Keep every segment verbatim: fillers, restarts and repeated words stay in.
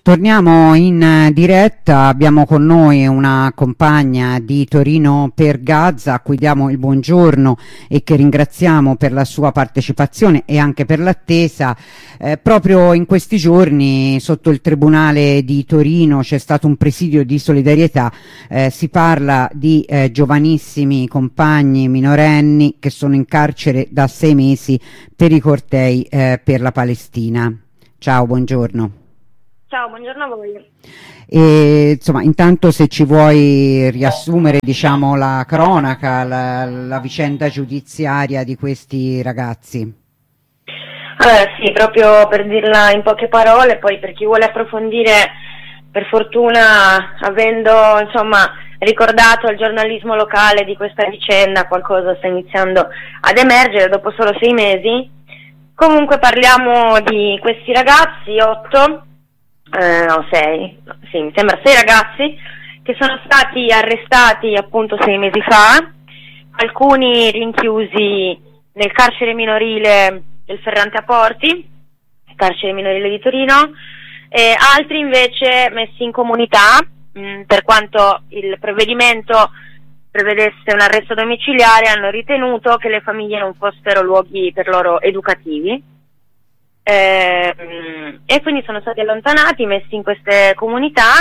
Torniamo in diretta, abbiamo con noi una compagna di Torino per Gaza a cui diamo il buongiorno e che ringraziamo per la sua partecipazione e anche per l'attesa. Eh, proprio in questi giorni sotto il Tribunale di Torino c'è stato un presidio di solidarietà, eh, si parla di eh, giovanissimi compagni minorenni che sono in carcere da sei mesi per i cortei eh, per la Palestina. Ciao, buongiorno. Ciao, buongiorno a voi. E, insomma, intanto se ci vuoi riassumere, diciamo, la cronaca, la, la vicenda giudiziaria di questi ragazzi. Allora, sì, proprio per dirla in poche parole, poi per chi vuole approfondire, per fortuna, avendo, insomma, ricordato al giornalismo locale di questa vicenda, qualcosa sta iniziando ad emergere dopo solo sei mesi. Comunque parliamo di questi ragazzi, otto, Eh, no, sei, no, sì, mi sembra sei ragazzi che sono stati arrestati appunto sei mesi fa, alcuni rinchiusi nel carcere minorile del Ferrante a Porti, carcere minorile di Torino, e altri invece messi in comunità, mh, per quanto il provvedimento prevedesse un arresto domiciliare, hanno ritenuto che le famiglie non fossero luoghi per loro educativi. Eh, e quindi sono stati allontanati, messi in queste comunità.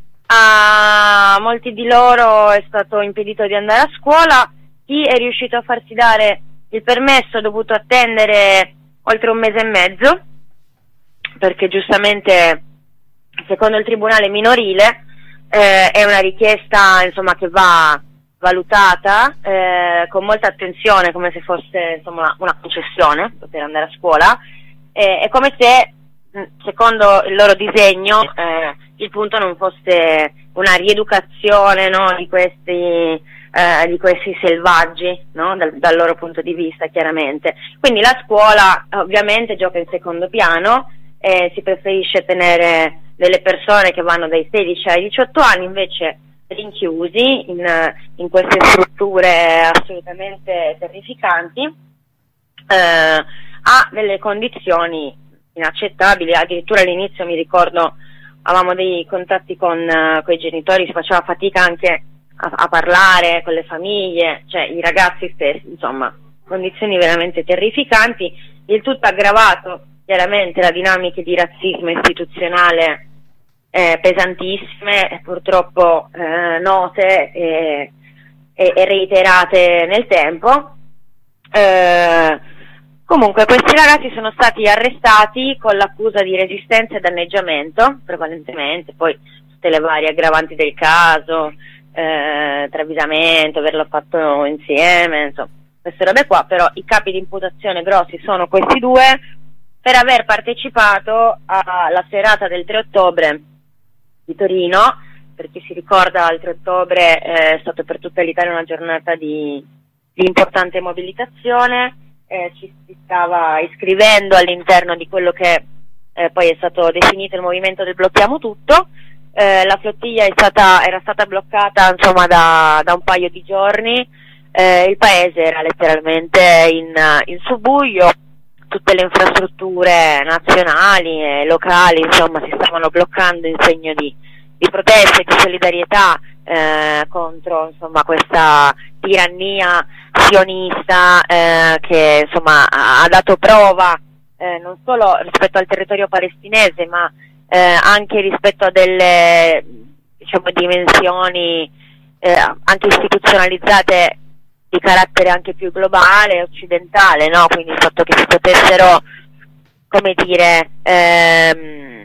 A molti di loro è stato impedito di andare a scuola. Chi è riuscito a farsi dare il permesso ha dovuto attendere oltre un mese e mezzo, perché giustamente secondo il tribunale minorile eh, è una richiesta, insomma, che va valutata eh, con molta attenzione, come se fosse, insomma, una concessione poter andare a scuola. Eh, è come se, secondo il loro disegno, eh, il punto non fosse una rieducazione, no, di questi eh, di questi selvaggi, no, dal, dal loro punto di vista, chiaramente. Quindi la scuola ovviamente gioca in secondo piano, eh, si preferisce tenere delle persone che vanno dai sedici ai diciotto anni invece rinchiusi in, in queste strutture assolutamente terrificanti, eh, ha delle condizioni inaccettabili. Addirittura all'inizio, mi ricordo, avevamo dei contatti con, uh, con i genitori, si faceva fatica anche a, a parlare con le famiglie, cioè i ragazzi stessi, insomma, condizioni veramente terrificanti, il tutto aggravato chiaramente da dinamiche di razzismo istituzionale eh, pesantissime, purtroppo eh, note e, e, e reiterate nel tempo. eh, Comunque questi ragazzi sono stati arrestati con l'accusa di resistenza e danneggiamento, prevalentemente, poi tutte le varie aggravanti del caso, eh, travisamento, averlo fatto insieme, insomma, queste robe qua, però i capi di imputazione grossi sono questi due per aver partecipato alla serata del tre ottobre di Torino. Per chi si ricorda, il tre ottobre è stato per tutta l'Italia una giornata di, di importante mobilitazione. Eh, ci si stava iscrivendo all'interno di quello che eh, poi è stato definito il movimento del blocchiamo tutto. Eh, la flottiglia è stata, era stata bloccata, insomma, da, da un paio di giorni. Eh, il paese era letteralmente in, in subbuglio, tutte le infrastrutture nazionali e locali, insomma, si stavano bloccando in segno di, di protesta e di solidarietà eh, contro, insomma, questa tirannia sionista eh, che, insomma, ha, ha dato prova eh, non solo rispetto al territorio palestinese, ma eh, anche rispetto a delle, diciamo, dimensioni eh, anche istituzionalizzate di carattere anche più globale, occidentale, no? Quindi il fatto che si potessero, come dire, ehm,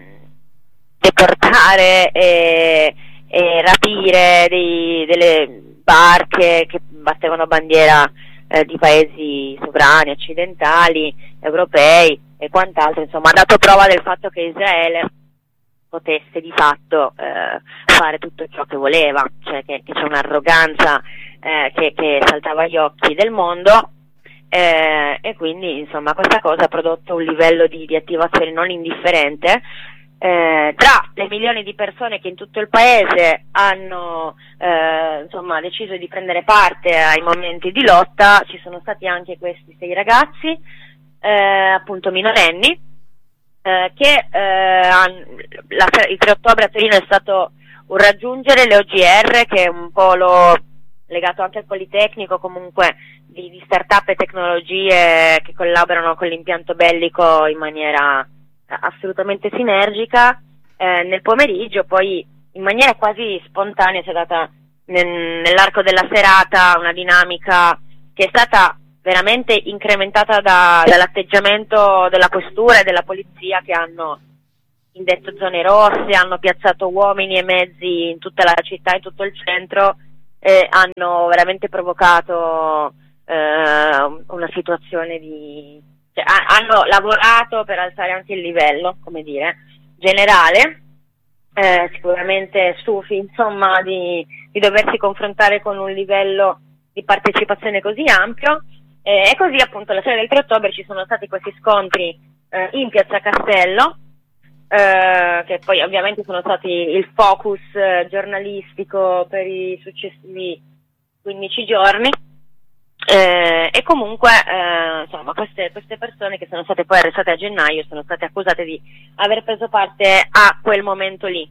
deportare e, e rapire dei, delle barche che battevano bandiera eh, di paesi sovrani, occidentali, europei e quant'altro, insomma, ha dato prova del fatto che Israele potesse di fatto eh, fare tutto ciò che voleva, cioè che, che c'è un'arroganza eh, che, che saltava agli occhi del mondo, eh, e quindi, insomma, questa cosa ha prodotto un livello di, di attivazione non indifferente. Eh, tra le milioni di persone che in tutto il paese hanno eh, insomma deciso di prendere parte ai momenti di lotta, ci sono stati anche questi sei ragazzi, eh, appunto minorenni, eh, che eh, han, la, il tre ottobre a Torino è stato un raggiungere le O G R, che è un polo legato anche al Politecnico, comunque di, di start-up e tecnologie che collaborano con l'impianto bellico in maniera assolutamente sinergica. Eh, nel pomeriggio poi in maniera quasi spontanea si è data nel, nell'arco della serata una dinamica che è stata veramente incrementata da, dall'atteggiamento della questura e della polizia, che hanno indetto zone rosse, hanno piazzato uomini e mezzi in tutta la città, in tutto il centro, e hanno veramente provocato eh, una situazione di... cioè, hanno lavorato per alzare anche il livello, come dire, generale, eh, sicuramente stufi, insomma, di, di doversi confrontare con un livello di partecipazione così ampio, eh, e così appunto la sera del tre ottobre ci sono stati questi scontri eh, in Piazza Castello, eh, che poi ovviamente sono stati il focus eh, giornalistico per i successivi quindici giorni. Eh, e comunque eh, insomma queste, queste persone, che sono state poi arrestate a gennaio, sono state accusate di aver preso parte a quel momento lì.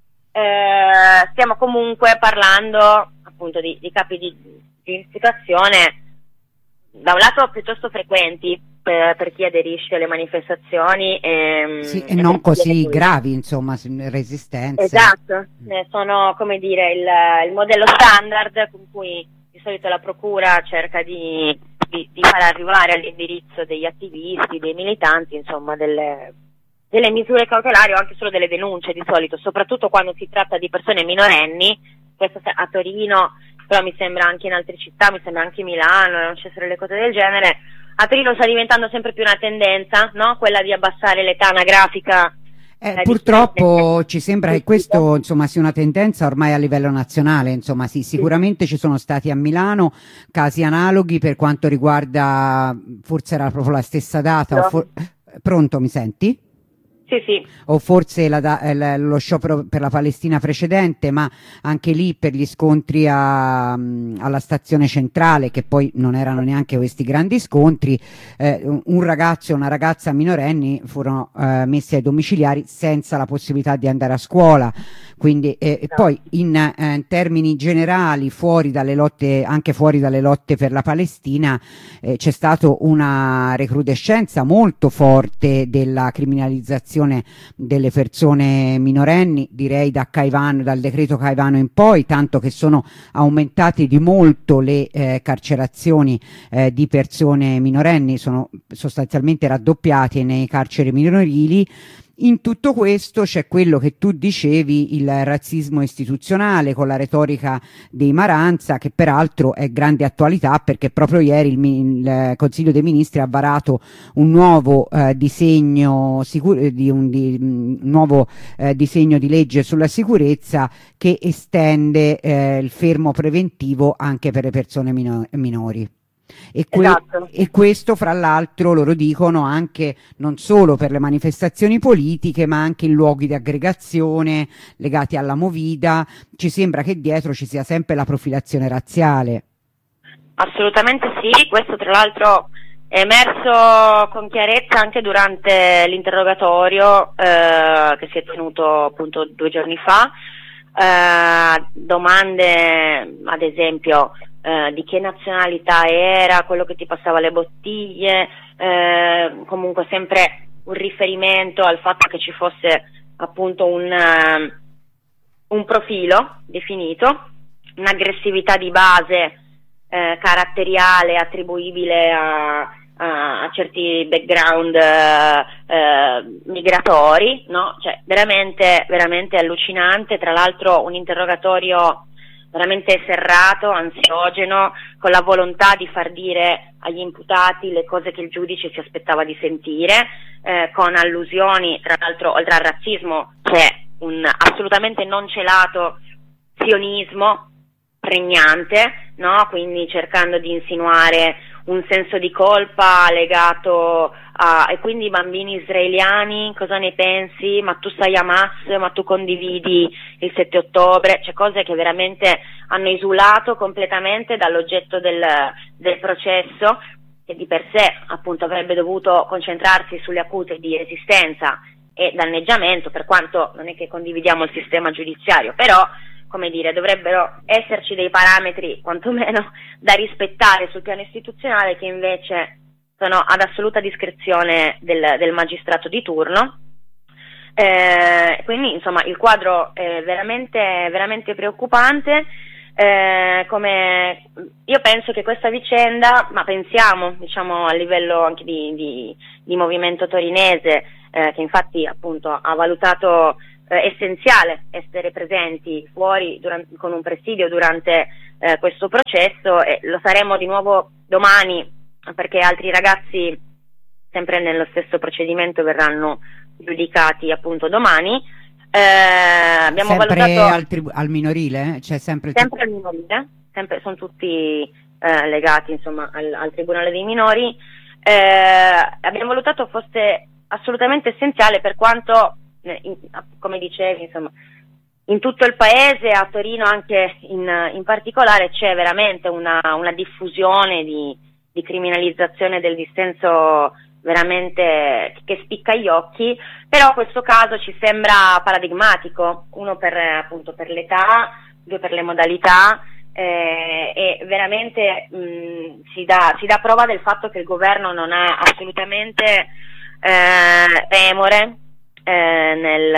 Eh, stiamo comunque parlando appunto di, di capi di, di situazione da un lato piuttosto frequenti per, per chi aderisce alle manifestazioni e, sì, e e non così gravi, insomma, resistenze. Esatto, eh, sono, come dire, il, il modello standard con cui di solito la procura cerca di, di, di far arrivare all'indirizzo degli attivisti, dei militanti, insomma, delle, delle misure cautelari o anche solo delle denunce di solito, soprattutto quando si tratta di persone minorenni. Questo a Torino, però mi sembra anche in altre città, mi sembra anche Milano, non ci sono le cose del genere. A Torino sta diventando sempre più una tendenza, no? Quella di abbassare l'età anagrafica. Eh, purtroppo ci sembra che questo, insomma, sia una tendenza ormai a livello nazionale. Insomma, sì, sicuramente ci sono stati a Milano casi analoghi per quanto riguarda, forse era proprio la stessa data. O for... Pronto, mi senti? Sì, sì. O forse la, la, lo sciopero per la Palestina precedente, ma anche lì per gli scontri a, alla stazione centrale, che poi non erano neanche questi grandi scontri, eh, un ragazzo e una ragazza minorenni furono eh, messi ai domiciliari senza la possibilità di andare a scuola. Quindi eh, no. Poi in, eh, in termini generali, fuori dalle lotte, anche fuori dalle lotte per la Palestina, eh, c'è stata una recrudescenza molto forte della criminalizzazione delle persone minorenni, direi da Caivano, dal decreto Caivano in poi, tanto che sono aumentate di molto le eh, carcerazioni eh, di persone minorenni, sono sostanzialmente raddoppiate nei carceri minorili. In tutto questo c'è quello che tu dicevi, il razzismo istituzionale con la retorica dei Maranza, che peraltro è grande attualità perché proprio ieri il, il Consiglio dei Ministri ha varato un nuovo eh, disegno sicur- di un, di, un nuovo eh, disegno di legge sulla sicurezza che estende eh, il fermo preventivo anche per le persone mino- minori. E, que- esatto. E questo, fra l'altro, loro dicono anche non solo per le manifestazioni politiche, ma anche in luoghi di aggregazione legati alla movida. Ci sembra che dietro ci sia sempre la profilazione razziale. Assolutamente sì, questo tra l'altro è emerso con chiarezza anche durante l'interrogatorio eh, che si è tenuto appunto due giorni fa. Eh, domande, ad esempio, Uh, di che nazionalità era, quello che ti passava le bottiglie, uh, comunque sempre un riferimento al fatto che ci fosse appunto un, uh, un profilo definito, un'aggressività di base uh, caratteriale attribuibile a, a, a certi background uh, uh, migratori, no? Cioè veramente, veramente allucinante. Tra l'altro un interrogatorio veramente serrato, ansiogeno, con la volontà di far dire agli imputati le cose che il giudice si aspettava di sentire, eh, con allusioni, tra l'altro, oltre al razzismo, c'è un assolutamente non celato sionismo pregnante, no? Quindi cercando di insinuare un senso di colpa legato a, e quindi i bambini israeliani, cosa ne pensi? Ma tu sai Hamas, ma tu condividi il sette ottobre, cioè cose che veramente hanno esulato completamente dall'oggetto del, del processo, che di per sé appunto avrebbe dovuto concentrarsi sulle accuse di resistenza e danneggiamento, per quanto non è che condividiamo il sistema giudiziario, però, come dire, dovrebbero esserci dei parametri quantomeno da rispettare sul piano istituzionale, che invece sono ad assoluta discrezione del, del magistrato di turno. Eh, quindi insomma il quadro è veramente, veramente preoccupante. Eh, come io penso che questa vicenda, ma pensiamo diciamo a livello anche di, di, di movimento torinese, eh, che infatti appunto ha valutato eh, essenziale essere presenti fuori durante, con un presidio durante eh, questo processo, e lo saremo di nuovo domani, perché altri ragazzi sempre nello stesso procedimento verranno giudicati appunto domani. Eh, abbiamo sempre valutato al, tribu- al minorile? Cioè sempre, sempre al minorile, sempre, sono tutti eh, legati insomma al, al Tribunale dei minori. Eh, abbiamo valutato fosse assolutamente essenziale, per quanto, eh, in, come dicevi, insomma, in tutto il paese, a Torino anche in, in particolare, c'è veramente una, una diffusione di, di criminalizzazione del dissenso veramente che spicca gli occhi, però questo caso ci sembra paradigmatico, uno per appunto per l'età, due per le modalità, eh, e veramente mh, si dà si dà prova del fatto che il governo non ha assolutamente eh, remore eh,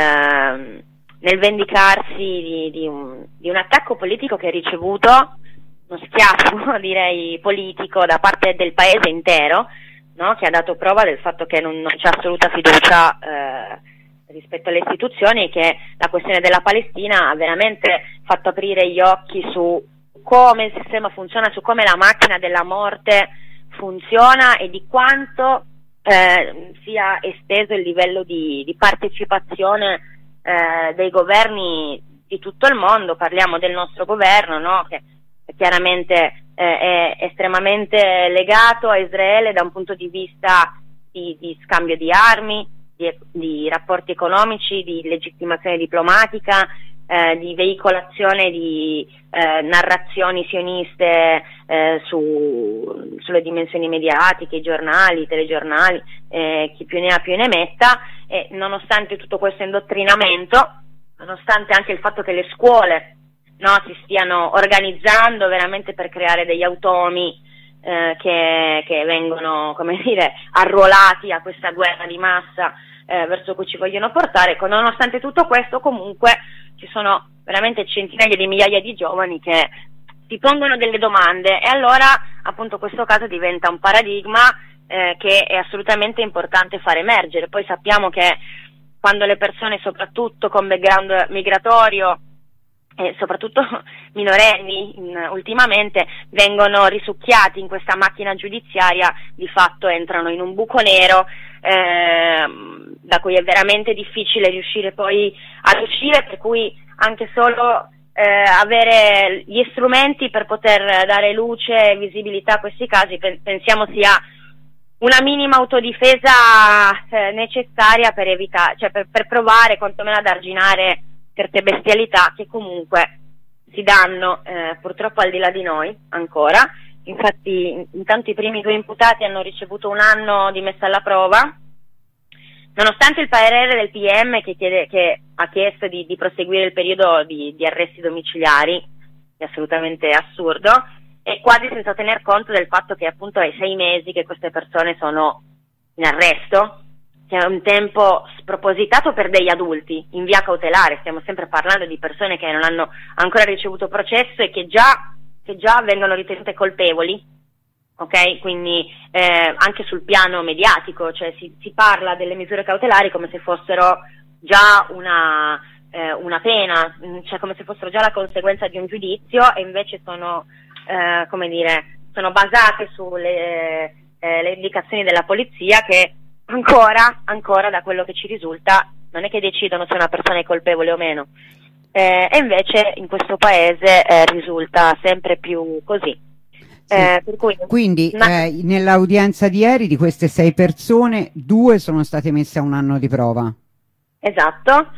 nel, nel vendicarsi di, di, un, di un attacco politico che ha ricevuto, uno schiaffo direi politico da parte del paese intero, no? Che ha dato prova del fatto che non, non c'è assoluta fiducia eh, rispetto alle istituzioni, e che la questione della Palestina ha veramente fatto aprire gli occhi su come il sistema funziona, su come la macchina della morte funziona, e di quanto eh, sia esteso il livello di, di partecipazione eh, dei governi di tutto il mondo. Parliamo del nostro governo, no? Che chiaramente eh, è estremamente legato a Israele da un punto di vista di, di scambio di armi, di, di rapporti economici, di legittimazione diplomatica, eh, di veicolazione di eh, narrazioni sioniste eh, su, sulle dimensioni mediatiche, i giornali, i telegiornali, eh, chi più ne ha più ne metta. E nonostante tutto questo indottrinamento, nonostante anche il fatto che le scuole no, si stiano organizzando veramente per creare degli automi eh, che, che vengono, come dire, arruolati a questa guerra di massa eh, verso cui ci vogliono portare, ecco, nonostante tutto questo comunque ci sono veramente centinaia di migliaia di giovani che si pongono delle domande, e allora appunto questo caso diventa un paradigma eh, che è assolutamente importante far emergere. Poi sappiamo che quando le persone, soprattutto con background migratorio e soprattutto minorenni in, ultimamente, vengono risucchiati in questa macchina giudiziaria, di fatto entrano in un buco nero eh, da cui è veramente difficile riuscire poi ad uscire, per cui anche solo eh, avere gli strumenti per poter dare luce e visibilità a questi casi pensiamo sia una minima autodifesa eh, necessaria per evitare, cioè per, per provare quantomeno ad arginare certe bestialità che comunque si danno eh, purtroppo al di là di noi ancora. Infatti intanto i primi due imputati hanno ricevuto un anno di messa alla prova, nonostante il parere del P M che, chiede, che ha chiesto di, di proseguire il periodo di, di arresti domiciliari, è assolutamente assurdo, e quasi senza tener conto del fatto che appunto è sei mesi che queste persone sono in arresto, che è un tempo spropositato per degli adulti in via cautelare. Stiamo sempre parlando di persone che non hanno ancora ricevuto processo e che già, che già vengono ritenute colpevoli, ok? Quindi eh, anche sul piano mediatico, cioè si, si parla delle misure cautelari come se fossero già una, eh, una pena, cioè come se fossero già la conseguenza di un giudizio, e invece sono, eh, come dire, sono basate sulle eh, le indicazioni della polizia, che ancora, ancora da quello che ci risulta non è che decidono se una persona è colpevole o meno, eh, e invece in questo paese eh, risulta sempre più così. Sì. Eh, per cui, Quindi ma... eh, nell'udienza di ieri di queste sei persone, due sono state messe a un anno di prova. Esatto,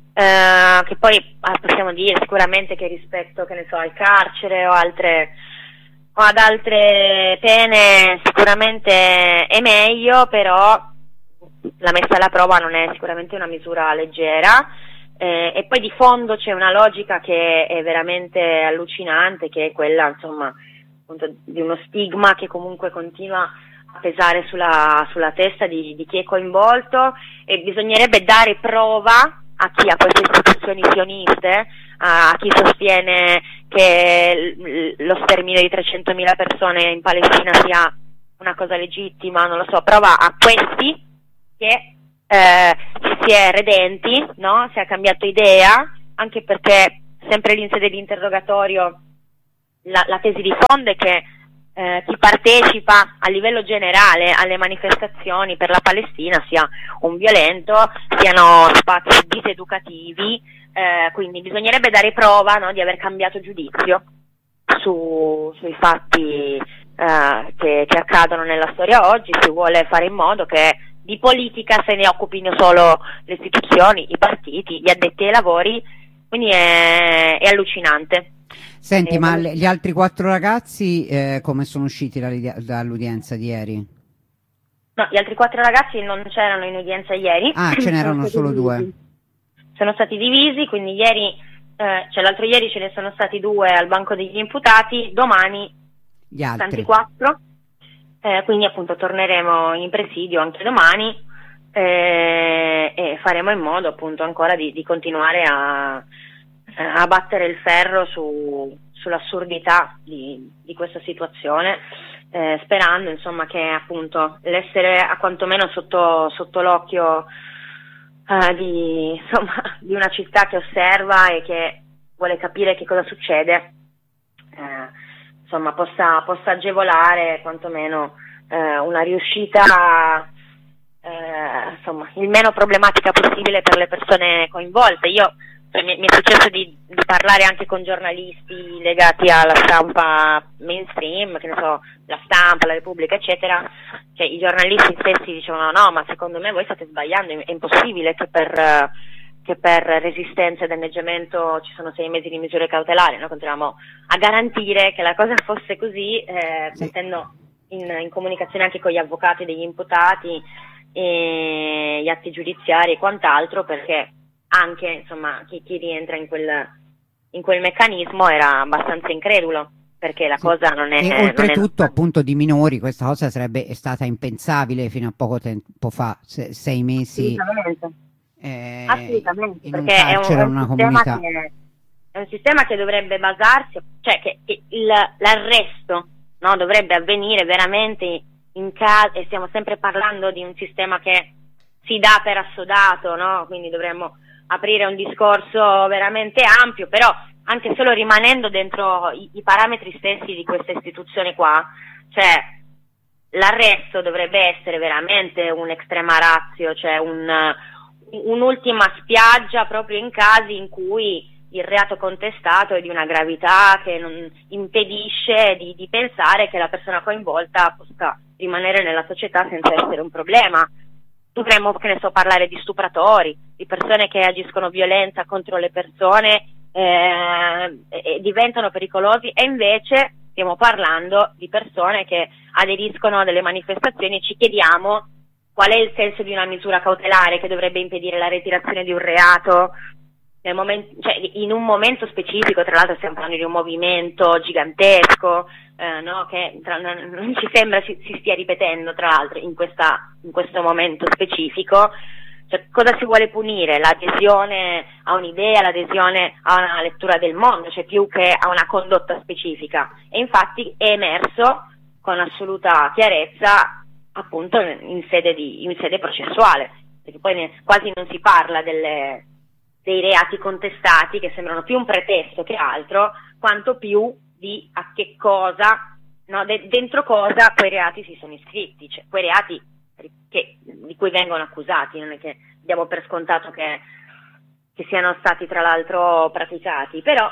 eh, che poi ah, possiamo dire sicuramente che rispetto, che ne so, al carcere o altre o ad altre pene sicuramente è meglio, però la messa alla prova non è sicuramente una misura leggera, eh, e poi di fondo c'è una logica che è veramente allucinante, che è quella, insomma, appunto, di uno stigma che comunque continua a pesare sulla, sulla testa di, di chi è coinvolto, e bisognerebbe dare prova a chi ha queste istituzioni sioniste, a chi sostiene che lo sterminio di trecentomila persone in Palestina sia una cosa legittima, non lo so, prova a questi che eh, ci si è redenti, no? Si è cambiato idea, anche perché sempre lì in sede di interrogatorio la, la tesi di fondo è che eh, chi partecipa a livello generale alle manifestazioni per la Palestina sia un violento, siano spazi diseducativi, eh, quindi bisognerebbe dare prova, no, di aver cambiato giudizio su, sui fatti eh, che, che accadono nella storia oggi. Si vuole fare in modo che di politica se ne occupino solo le istituzioni, i partiti, gli addetti ai lavori, quindi è, è allucinante. Senti, eh, ma non... gli altri quattro ragazzi eh, come sono usciti dall'udienza di ieri? No, gli altri quattro ragazzi non c'erano in udienza ieri. Ah, ce n'erano solo divisi. due. Sono stati divisi, quindi ieri, eh, cioè l'altro ieri ce ne sono stati due al banco degli imputati, domani gli altri tanti quattro. Eh, quindi appunto torneremo in presidio anche domani, eh, e faremo in modo appunto ancora di, di continuare a, a battere il ferro su, sull'assurdità di, di questa situazione, eh, sperando insomma che appunto l'essere a quantomeno sotto, sotto l'occhio eh, di, insomma, di una città che osserva e che vuole capire che cosa succede, eh, insomma possa, possa agevolare quantomeno eh, una riuscita eh, insomma il meno problematica possibile per le persone coinvolte. Io cioè, mi, mi è successo di, di parlare anche con giornalisti legati alla stampa mainstream, che ne so, la Stampa, la Repubblica eccetera, cioè i giornalisti stessi dicevano no, ma secondo me voi state sbagliando, è impossibile che per che per resistenza e danneggiamento ci sono sei mesi di misure cautelari. Noi continuiamo a garantire che la cosa fosse così, eh, sì. mettendo in, in comunicazione anche con gli avvocati degli imputati e gli atti giudiziari e quant'altro, perché anche insomma chi, chi rientra in quel, in quel meccanismo era abbastanza incredulo, perché la sì. cosa non è... E oltretutto non è... appunto di minori questa cosa sarebbe stata impensabile fino a poco tempo fa, se, sei mesi... Eh, assolutamente, perché è un, è, un una sistema che, è un sistema che dovrebbe basarsi, cioè che, che il, l'arresto, no, dovrebbe avvenire veramente in caso, e stiamo sempre parlando di un sistema che si dà per assodato, no? Quindi dovremmo aprire un discorso veramente ampio, però anche solo rimanendo dentro i, i parametri stessi di questa istituzione qua, cioè l'arresto dovrebbe essere veramente un extrema ratio, cioè un un'ultima spiaggia proprio in casi in cui il reato contestato è di una gravità che non impedisce di, di pensare che la persona coinvolta possa rimanere nella società senza essere un problema. Dovremmo, che ne so, parlare di stupratori, di persone che agiscono violenza contro le persone eh, e diventano pericolosi, e invece stiamo parlando di persone che aderiscono a delle manifestazioni e ci chiediamo qual è il senso di una misura cautelare che dovrebbe impedire la retirazione di un reato nel momento, cioè in un momento specifico. Tra l'altro stiamo parlando di un movimento gigantesco, eh, no, che tra, non, non ci sembra si, si stia ripetendo tra l'altro in, questa, in questo momento specifico. Cioè, cosa si vuole punire? L'adesione a un'idea, l'adesione a una lettura del mondo, cioè più che a una condotta specifica. E infatti è emerso con assoluta chiarezza appunto in sede, di, in sede processuale, perché poi ne, quasi non si parla delle, dei reati contestati, che sembrano più un pretesto che altro, quanto più di a che cosa, no, de, dentro cosa quei reati si sono iscritti, cioè quei reati che, di cui vengono accusati. Non è che diamo per scontato che, che siano stati tra l'altro praticati, però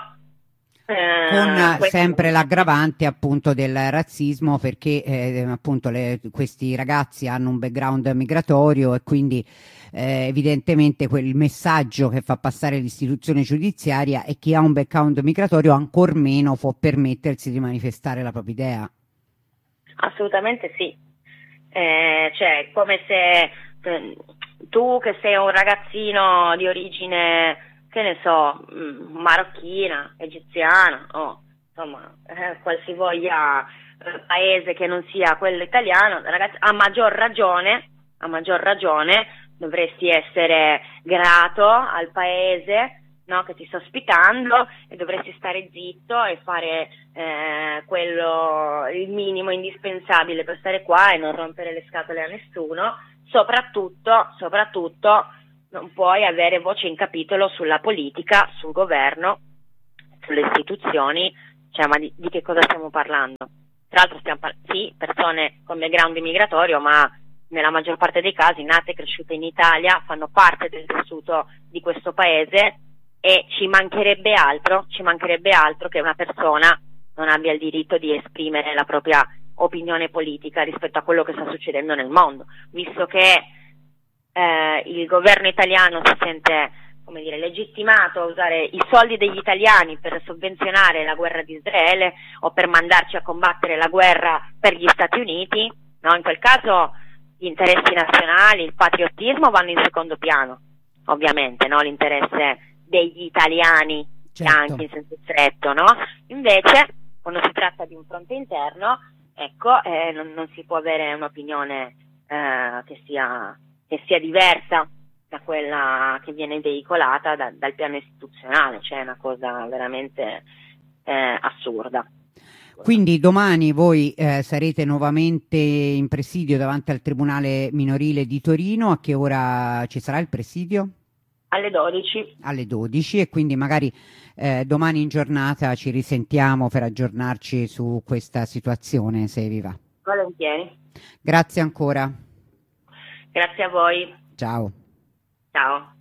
Eh, con sempre l'aggravante appunto del razzismo, perché eh, appunto le, questi ragazzi hanno un background migratorio e quindi eh, evidentemente quel messaggio che fa passare l'istituzione giudiziaria è: chi ha un background migratorio ancor meno può permettersi di manifestare la propria idea. Assolutamente sì, eh, cioè come se tu che sei un ragazzino di origine, che ne so, marocchina, egiziana, o insomma eh, qualsivoglia eh, paese che non sia quello italiano, ragazzi, a maggior ragione, a maggior ragione dovresti essere grato al paese, no, che ti sta ospitando, e dovresti stare zitto e fare eh, quello, il minimo indispensabile per stare qua e non rompere le scatole a nessuno. Soprattutto, soprattutto non puoi avere voce in capitolo sulla politica, sul governo, sulle istituzioni, cioè ma di, di che cosa stiamo parlando? Tra l'altro stiamo par- sì, persone con background immigratorio, ma nella maggior parte dei casi nate e cresciute in Italia, fanno parte del tessuto di questo paese, e ci mancherebbe altro, ci mancherebbe altro che una persona non abbia il diritto di esprimere la propria opinione politica rispetto a quello che sta succedendo nel mondo, visto che eh, il governo italiano si sente, come dire, legittimato a usare i soldi degli italiani per sovvenzionare la guerra di Israele o per mandarci a combattere la guerra per gli Stati Uniti, no? In quel caso gli interessi nazionali, il patriottismo vanno in secondo piano, ovviamente, no? L'interesse degli italiani, certo, anche in senso stretto, no? Invece, quando si tratta di un fronte interno, ecco, eh, non, non si può avere un'opinione eh, che sia, che sia diversa da quella che viene veicolata da, dal piano istituzionale, cioè è una cosa veramente eh, assurda. Quindi domani voi eh, sarete nuovamente in presidio davanti al Tribunale Minorile di Torino. A che ora ci sarà il presidio? Alle dodici. Alle dodici, e quindi magari eh, domani in giornata ci risentiamo per aggiornarci su questa situazione, se vi va. Volentieri. Grazie ancora. Grazie a voi. Ciao. Ciao.